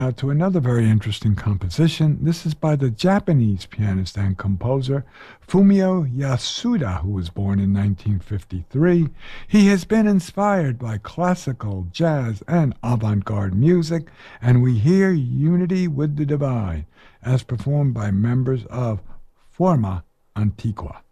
Now to another very interesting composition. This is by the Japanese pianist and composer Fumio Yasuda, who was born in 1953. He has been inspired by classical, jazz, and avant-garde music, and we hear Unity with the Divine as performed by members of Forma Antiqua.